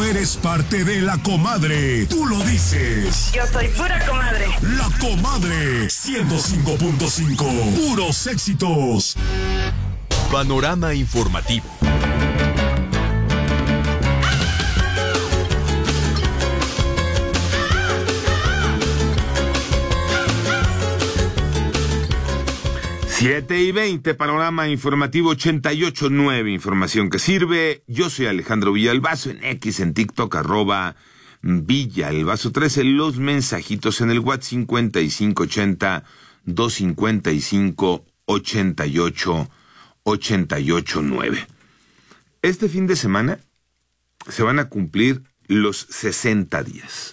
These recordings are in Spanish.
eres parte de La Comadre. Tú lo dices. Yo soy pura comadre. La Comadre 105.5. Puros éxitos. Panorama informativo. Siete y 20, panorama informativo 88.9, información que sirve. Yo soy Alejandro Villalbazo, en X, en TikTok, @Villalbazo13, los mensajitos en el WhatsApp 5580-255-88-9. Este fin de semana se van a cumplir los 60 días.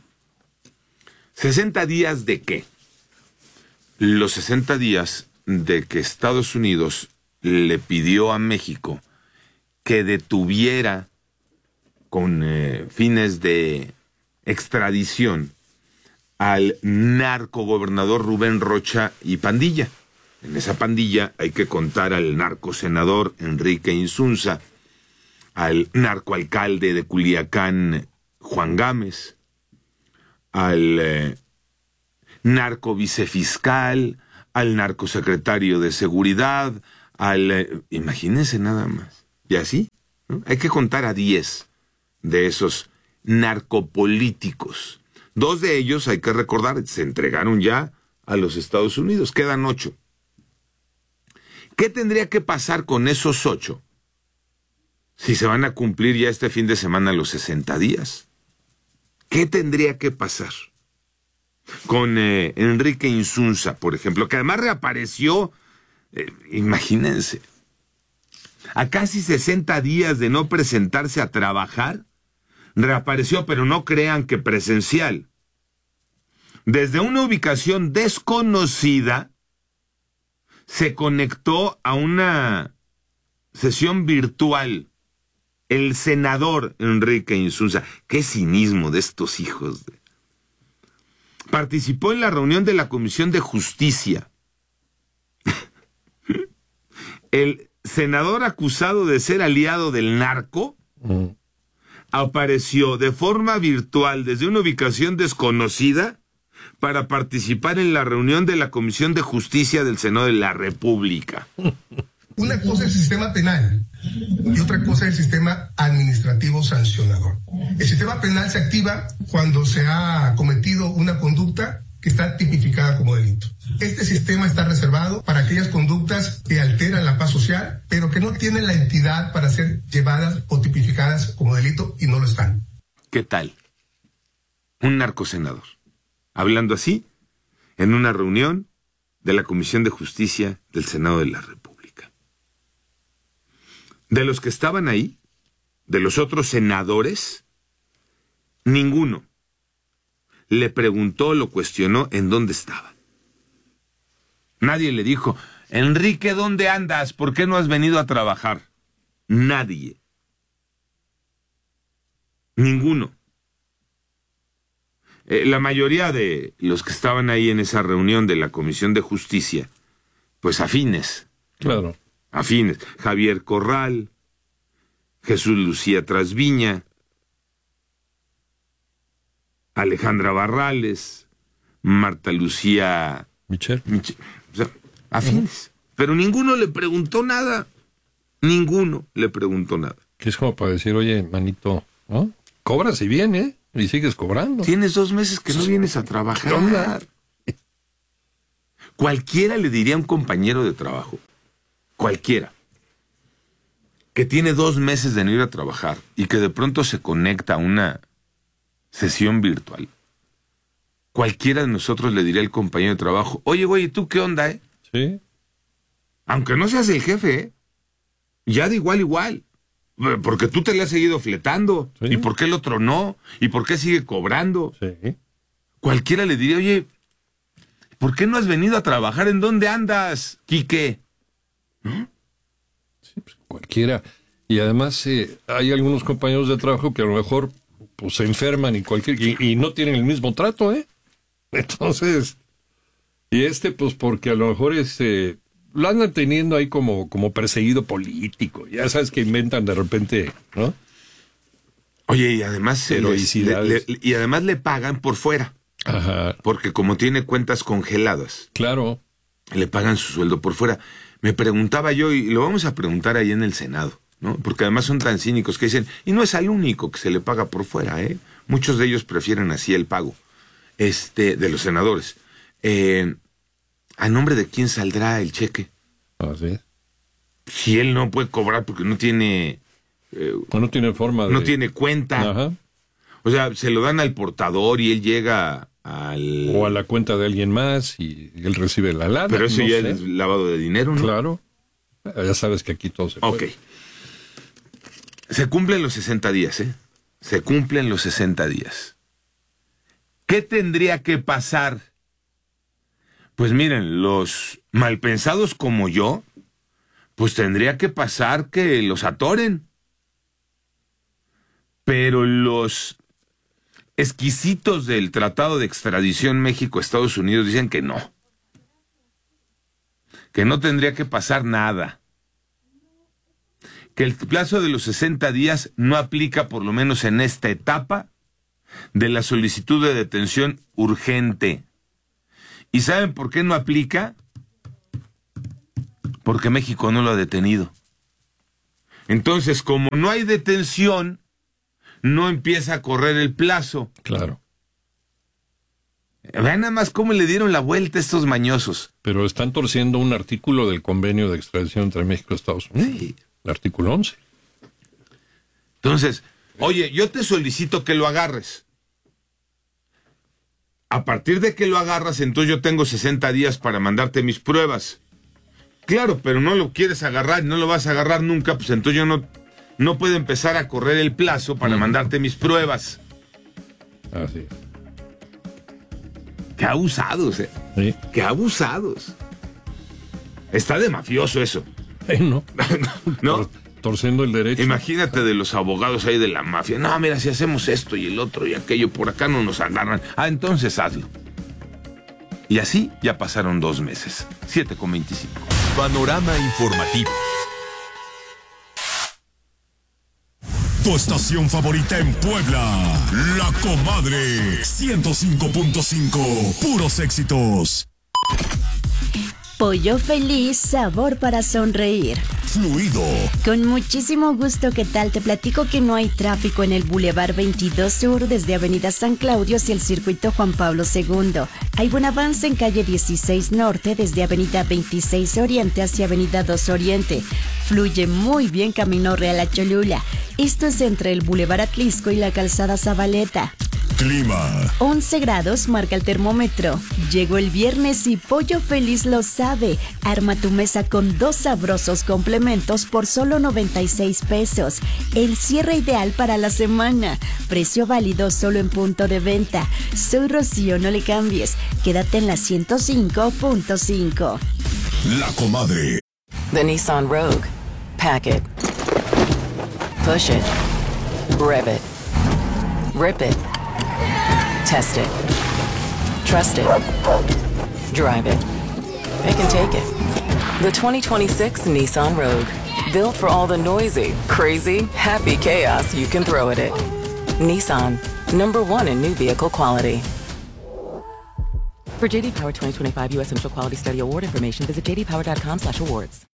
¿60 días de qué? Los 60 días de que Estados Unidos le pidió a México que detuviera con fines de extradición al narcogobernador Rubén Rocha y pandilla. En esa pandilla hay que contar al narcosenador Enrique Insunza, al narcoalcalde de Culiacán Juan Gámez, al narcovicefiscal, al narcosecretario de seguridad, imagínense nada más. Y así, ¿no? Hay que contar a 10 de esos narcopolíticos. 2 de ellos, hay que recordar, se entregaron ya a los Estados Unidos. Quedan 8. ¿Qué tendría que pasar con esos 8 si se van a cumplir ya este fin de semana los 60 días? ¿Qué tendría que pasar con Enrique Insunza, por ejemplo, que además reapareció, imagínense, a casi 60 días de no presentarse a trabajar? Reapareció, pero no crean que presencial. Desde una ubicación desconocida, se conectó a una sesión virtual el senador Enrique Insunza. Qué cinismo de estos hijos de... Participó en la reunión de la Comisión de Justicia. El senador acusado de ser aliado del narco apareció de forma virtual desde una ubicación desconocida para participar en la reunión de la Comisión de Justicia del Senado de la República. Una cosa es el sistema penal y otra cosa es el sistema administrativo sancionador. El sistema penal se activa cuando se ha cometido una conducta que está tipificada como delito. Este sistema está reservado para aquellas conductas que alteran la paz social, pero que no tienen la entidad para ser llevadas o tipificadas como delito y no lo están. ¿Qué tal? Un narcosenador, hablando así, en una reunión de la Comisión de Justicia del Senado de la República. De los que estaban ahí, de los otros senadores, ninguno le preguntó, lo cuestionó en dónde estaba. Nadie le dijo, Enrique, ¿dónde andas? ¿Por qué no has venido a trabajar? Nadie. Ninguno. La mayoría de los que estaban ahí en esa reunión de la Comisión de Justicia, pues afines. Claro. Afines. Javier Corral, Jesús Lucía Trasviña, Alejandra Barrales, Marta Lucía Michel. O sea, afines. Pero ninguno le preguntó nada. Ninguno le preguntó nada. Que es como para decir, oye, manito, ¿no? Cobras y bien, ¿eh? Y sigues cobrando. Tienes 2 meses que no vienes a trabajar. Cualquiera le diría a un compañero de trabajo, cualquiera, que tiene 2 meses de no ir a trabajar y que de pronto se conecta a una sesión virtual. Cualquiera de nosotros le diría al compañero de trabajo, oye, güey, ¿tú qué onda, eh? Sí. Aunque no seas el jefe, ya de igual. Porque tú te le has seguido fletando. Sí. ¿Y por qué el otro no? ¿Y por qué sigue cobrando? Sí. Cualquiera le diría, oye, ¿por qué no has venido a trabajar? ¿En dónde andas, Quique? ¿No? Sí, pues cualquiera. Y además hay algunos compañeros de trabajo que a lo mejor pues se enferman y no tienen el mismo trato, ¿eh? Entonces, y pues porque a lo mejor lo andan teniendo ahí como perseguido político. Ya sabes que inventan de repente, ¿no? Oye, y además, Heroicidades. y además le pagan por fuera. Ajá. Porque como tiene cuentas congeladas, Claro. le pagan su sueldo por fuera. Me preguntaba yo, y lo vamos a preguntar ahí en el Senado, ¿no? Porque además son tan cínicos que dicen, y no es al único que se le paga por fuera, ¿eh? Muchos de ellos prefieren así el pago, de los senadores. ¿A nombre de quién saldrá el cheque? Así. Si él no puede cobrar porque no tiene... No tiene forma de... no tiene cuenta. Ajá. O sea, se lo dan al portador y él llega al... O a la cuenta de alguien más y él recibe la lana. Pero eso no ya sé. es lavado de dinero, ¿no? Claro. Ya sabes que aquí todo se puede. Ok. Se cumplen los 60 días, ¿eh? Se cumplen los 60 días. ¿Qué tendría que pasar? Pues miren, los malpensados como yo, pues tendría que pasar que los atoren. Pero los exquisitos del Tratado de Extradición México-Estados Unidos dicen que no. Que no tendría que pasar nada. Que el plazo de los 60 días no aplica, por lo menos en esta etapa, de la solicitud de detención urgente. ¿Y saben por qué no aplica? Porque México no lo ha detenido. Entonces, como no hay detención, no empieza a correr el plazo. Claro. Vean nada más cómo le dieron la vuelta a estos mañosos. Pero están torciendo un artículo del convenio de extradición entre México y Estados Unidos. Sí. El artículo 11. Entonces, oye, yo te solicito que lo agarres. A partir de que lo agarras, entonces yo tengo 60 días para mandarte mis pruebas. Claro, pero no lo quieres agarrar, no lo vas a agarrar nunca, pues entonces yo no puedo empezar a correr el plazo para mandarte mis pruebas. Así es. Qué abusados, ¿eh? Sí. Qué abusados. Está de mafioso eso. ¿No? ¿No? Torciendo el derecho. Imagínate de los abogados ahí de la mafia. No, mira, si hacemos esto y el otro y aquello, por acá no nos agarran. Ah, entonces hazlo. Y así ya pasaron 2 meses. 7:25. Panorama informativo. Tu estación favorita en Puebla. La Comadre. 105.5. Puros éxitos. Pollo Feliz, sabor para sonreír. Fluido. Con muchísimo gusto, ¿qué tal? Te platico que no hay tráfico en el Boulevard 22 Sur desde Avenida San Claudio hacia el Circuito Juan Pablo II. Hay buen avance en calle 16 Norte desde Avenida 26 Oriente hacia Avenida 2 Oriente. Fluye muy bien Camino Real a Cholula. Esto es entre el Boulevard Atlisco y la Calzada Zabaleta. Clima. 11 grados marca el termómetro. Llegó el viernes y Pollo Feliz lo sabe. Arma tu mesa con 2 sabrosos complementos por solo 96 pesos. El cierre ideal para la semana. Precio válido solo en punto de venta. Soy Rocío, no le cambies. Quédate en la 105.5. La Comadre. The Nissan Rogue. Pack it. Push it. Rev it. Rip it. Test it. Trust it. Drive it. It can take it. The 2026 Nissan Rogue. Built for all the noisy, crazy, happy chaos you can throw at it. Nissan. #1 in new vehicle quality. For JD Power 2025 U.S. Initial Quality Study Award information, visit jdpower.com/awards.